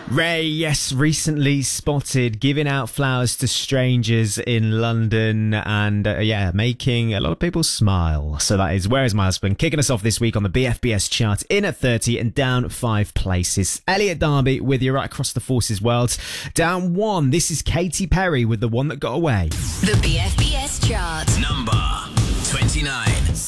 Ray, yes, recently spotted giving out flowers to strangers in London and, making a lot of people smile. So that is Where Is My Husband, kicking us off this week on the BFBS chart, in at 30 and down 5 places. Elliot Darby with you right across the Forces world. Down 1, this is Katy Perry with The One That Got Away. The BFBS chart. Number 29.